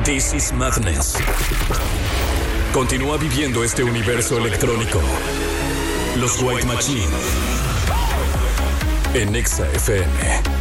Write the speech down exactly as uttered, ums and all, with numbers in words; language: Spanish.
This is Madness. Continúa viviendo este universo electrónico. Los White Machine. En Exa F M.